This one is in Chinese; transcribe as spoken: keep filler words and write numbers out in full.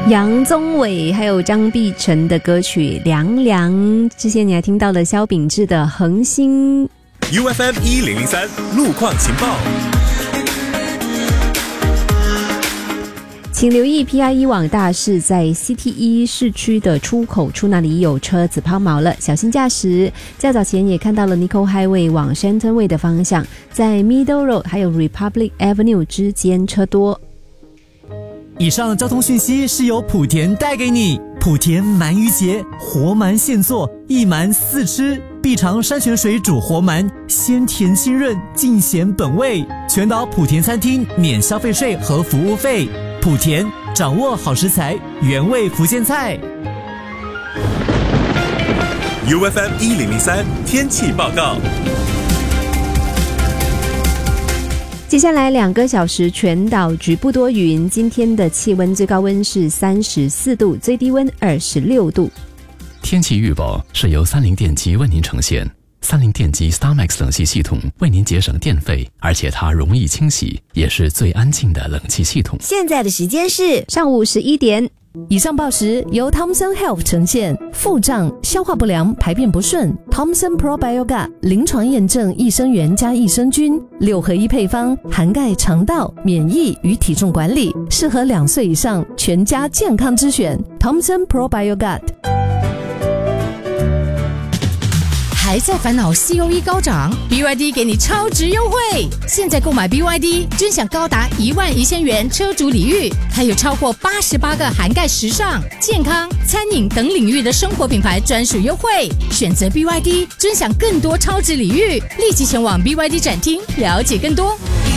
杨宗纬还有张碧晨的歌曲《凉凉》，之前你还听到了萧秉治的《恒星》。 U F M 一零零三路况情报， 请留意 P I E 网大事，在 C T E 市区的出口处那里有车子抛锚了，小心驾驶。较早前也看到了 Nicole Highway 往 Shenton Way 的方向，在 Middle Road 还有 Republic Avenue 之间车多。 以上交通讯息是由莆田带给你。莆田鳗鱼节，活鳗现做，一鳗四吃，必尝山泉水煮活鳗，鲜甜清润，尽显本味。全岛莆田餐厅免消费税和服务费。莆田掌握好食材，原味福建菜。 U F M 一零零三天气报告。 接下来两个小时，全岛局部多云。今天的气温最高温是三十四度，最低温二十六度。 天气预报是由三菱电机为您呈现。三菱电机 StarMax 冷气系统为您节省电费，而且它容易清洗，也是最安静的冷气系统。 现在的时间是上午十一点。 以上报时由 Thomson Health 呈现。腹胀、消化不良、排便不顺 Thomson Probiogat 临床验证益生元加益生菌，六合一配方，涵盖肠道、免疫与体重管理，适合两岁以上全家健康之选 Thomson Probiogat。 还在烦恼 C O E 高涨 ，B Y D 给你超值优惠！现在购买 B Y D， 尊享高达一万一千元车主礼遇，还有超过八十八个涵盖时尚、健康、餐饮等领域的生活品牌专属优惠。选择 B Y D， 尊享更多超值礼遇，立即前往 B Y D 展厅了解更多。